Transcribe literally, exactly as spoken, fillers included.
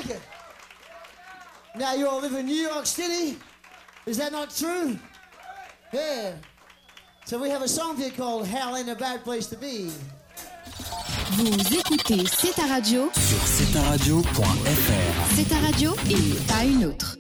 like it. Now you all live in New York City? Is that not true? Yeah. So we have a song here called Hell Ain't a Bad Place to Be. Vous écoutez C'est ta radio sur c'est ta radio point f r. C'est ta radio et pas une autre.